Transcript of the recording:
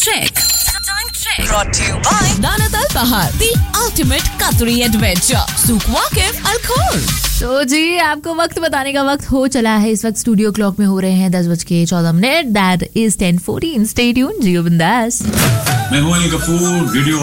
check. Brought to you by Danatal Bahar, the ultimate Qatari adventure. Souk Waqif Al Khor. तो जी आपको वक्त बताने का वक्त हो चला है. इस वक्त स्टूडियो क्लॉक में हो रहे हैं 10:14. That is 10:14. Stay tuned. जियो बिंदास. मैं हूं अली कपूर. रेडियो